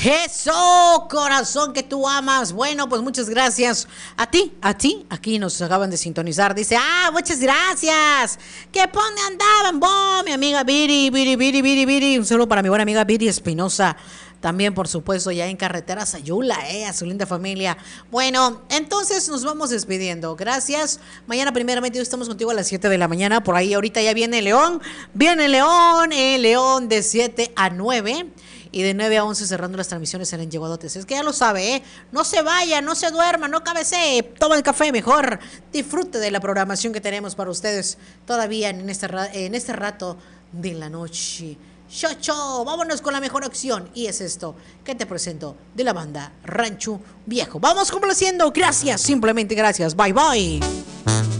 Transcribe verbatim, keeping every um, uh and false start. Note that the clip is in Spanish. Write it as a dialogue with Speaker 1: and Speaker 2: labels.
Speaker 1: Eso, corazón que tú amas. Bueno, pues muchas gracias a ti, a ti. Aquí nos acaban de sintonizar. Dice, ah, muchas gracias. ¿Qué pone andaban vos, mi amiga Viri, Viri, Viri, Viri, Viri? Un saludo para mi buena amiga Viri Espinosa. También, por supuesto, ya en carretera Sayula, eh, a su linda familia. Bueno, entonces nos vamos despidiendo. Gracias. Mañana, primeramente, estamos contigo a las siete de la mañana. Por ahí, ahorita ya viene León. Viene León, eh, León de siete a nueve. Y de nueve a once cerrando las transmisiones en Enyeguadotes. Es que ya lo sabe, ¿eh? No se vaya, no se duerma, no cabecee. Toma el café mejor. Disfrute de la programación que tenemos para ustedes todavía en este, en este rato de la noche. Chocho, vámonos con la mejor opción. Y es esto que te presento de la banda Rancho Viejo. Vamos complaciendo. Gracias, simplemente gracias. Bye, bye.